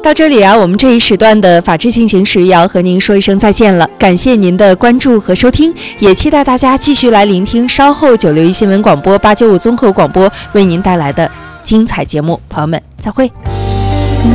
到这里啊，我们这一时段的法治进行时也要和您说一声再见了。感谢您的关注和收听，也期待大家继续来聆听稍后961新闻广播895综合广播为您带来的精彩节目。朋友们，再会。